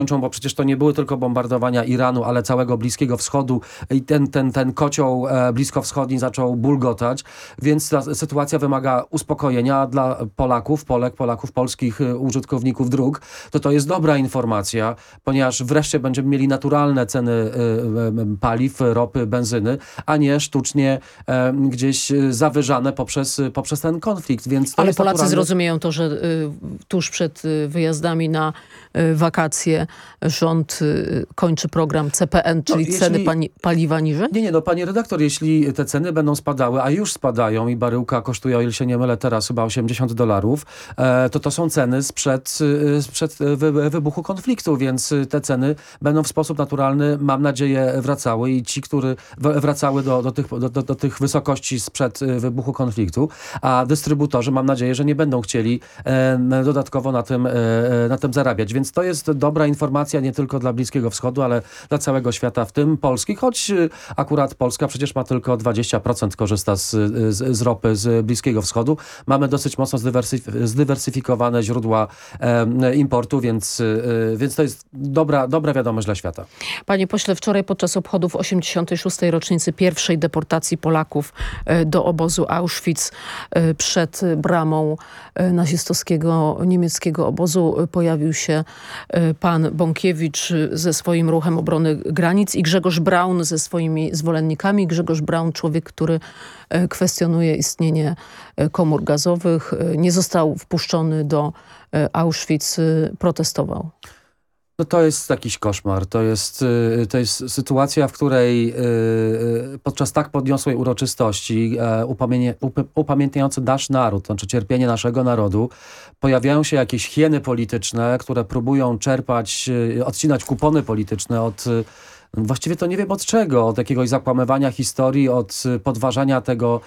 bo przecież to nie były tylko bombardowania Iranu, ale całego Bliskiego Wschodu i ten kocioł bliskowschodni zaczął bulgotać, więc ta sytuacja wymaga uspokojenia dla Polaków, Polaków, polskich użytkowników dróg. To jest dobra informacja, ponieważ wreszcie będziemy mieli naturalne ceny paliw, ropy, benzyny, a nie sztucznie gdzieś zawyżane poprzez ten konflikt. Więc to ale jest Polacy naturalne. zrozumieją to, że tuż przed wyjazdami na wakacje rząd kończy program CPN, czyli ceny paliwa niżej? Nie, no pani redaktor, jeśli te ceny będą spadały, a już spadają i baryłka kosztuje, o ile się nie mylę, teraz chyba $80, to są ceny sprzed wybuchu konfliktu, więc te ceny będą w sposób naturalny, mam nadzieję, wracały i ci, którzy wracały do tych wysokości sprzed wybuchu konfliktu, a dystrybutorzy, mam nadzieję, że nie będą chcieli dodatkowo na tym zarabiać. Więc to jest dobra informacja nie tylko dla Bliskiego Wschodu, ale dla całego świata, w tym Polski, choć akurat Polska przecież ma tylko 20% korzysta z ropy z Bliskiego Wschodu. Mamy dosyć mocno zdywersyfikowane źródła importu, więc to jest dobra wiadomość dla świata. Panie pośle, wczoraj podczas obchodów 86. rocznicy pierwszej deportacji Polaków do obozu Auschwitz przed bramą nazistowskiego niemieckiego obozu pojawił się pan Bąkiewicz ze swoim ruchem obrony granic i Grzegorz Braun ze swoimi zwolennikami. Grzegorz Braun, człowiek, który kwestionuje istnienie komór gazowych, nie został wpuszczony do Auschwitz, protestował. No to jest jakiś koszmar. To jest sytuacja, w której podczas tak podniosłej uroczystości upamiętniający nasz naród, to znaczy cierpienie naszego narodu, pojawiają się jakieś hieny polityczne, które próbują odcinać kupony polityczne od właściwie to nie wiem od czego, od jakiegoś zakłamywania historii, od podważania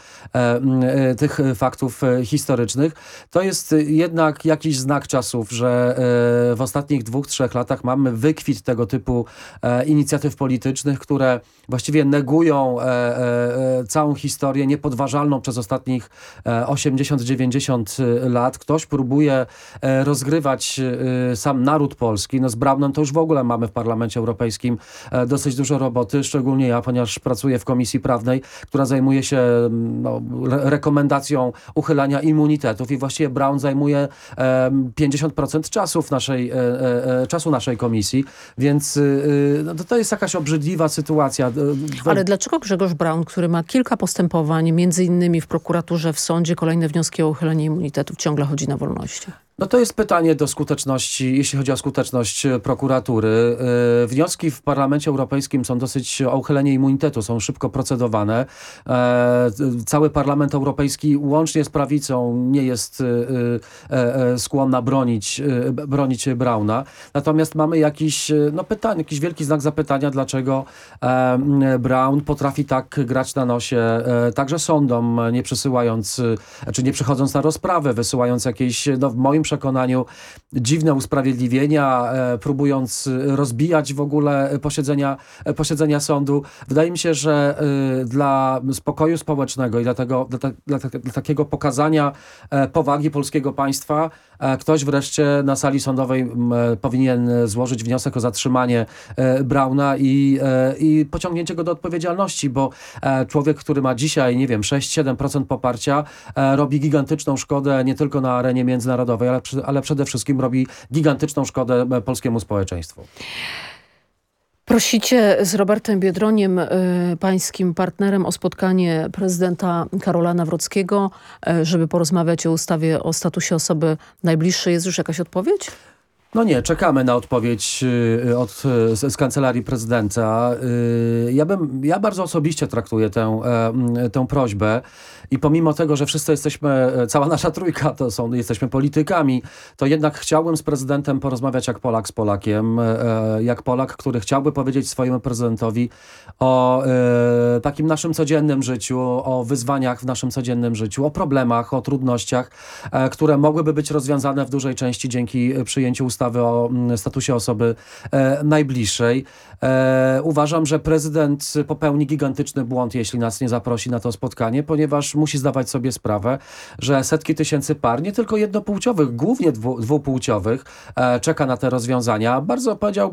tych faktów historycznych. To jest jednak jakiś znak czasów, że w ostatnich 2-3 latach mamy wykwit tego typu inicjatyw politycznych, które właściwie negują całą historię niepodważalną przez ostatnich 80-90 lat. Ktoś próbuje rozgrywać sam naród polski. No z Braunem to już w ogóle mamy w Parlamencie Europejskim dosyć dużo roboty, szczególnie ja, ponieważ pracuję w Komisji Prawnej, która zajmuje się rekomendacją uchylania immunitetów i właściwie Braun zajmuje 50% czasu naszej komisji, więc to jest jakaś obrzydliwa sytuacja. Ale dlaczego Grzegorz Braun, który ma kilka postępowań, między innymi w prokuraturze, w sądzie, kolejne wnioski o uchylenie immunitetów, ciągle chodzi na wolności? No to jest pytanie do skuteczności, jeśli chodzi o skuteczność prokuratury. Wnioski w Parlamencie Europejskim są o uchylenie immunitetu, są szybko procedowane. Cały Parlament Europejski łącznie z prawicą nie jest skłonna bronić Brauna. Natomiast mamy jakiś wielki znak zapytania, dlaczego Braun potrafi tak grać na nosie także sądom, nie przesyłając, czy nie przychodząc na rozprawę, wysyłając jakieś, w moim przekonaniu, dziwne usprawiedliwienia, próbując rozbijać w ogóle posiedzenia sądu. Wydaje mi się, że dla spokoju społecznego i dla takiego pokazania powagi polskiego państwa ktoś wreszcie na sali sądowej powinien złożyć wniosek o zatrzymanie Brauna i pociągnięcie go do odpowiedzialności, bo człowiek, który ma dzisiaj, nie wiem, 6-7% poparcia, robi gigantyczną szkodę nie tylko na arenie międzynarodowej, ale przede wszystkim robi gigantyczną szkodę polskiemu społeczeństwu. Prosicie z Robertem Biedroniem, pańskim partnerem, o spotkanie prezydenta Karola Nawrockiego, żeby porozmawiać o ustawie o statusie osoby najbliższej. Jest już jakaś odpowiedź? No nie, czekamy na odpowiedź z Kancelarii Prezydenta. Ja bardzo osobiście traktuję tę prośbę i pomimo tego, że wszyscy cała nasza trójka jesteśmy politykami, to jednak chciałbym z prezydentem porozmawiać jak Polak z Polakiem, jak Polak, który chciałby powiedzieć swojemu prezydentowi o takim naszym codziennym życiu, o wyzwaniach w naszym codziennym życiu, o problemach, o trudnościach, które mogłyby być rozwiązane w dużej części dzięki przyjęciu ustawy ustawy o statusie osoby najbliższej. Uważam, że prezydent popełni gigantyczny błąd, jeśli nas nie zaprosi na to spotkanie, ponieważ musi zdawać sobie sprawę, że setki tysięcy par, nie tylko jednopłciowych, głównie dwupłciowych, czeka na te rozwiązania. Bardzo powiedziałbym,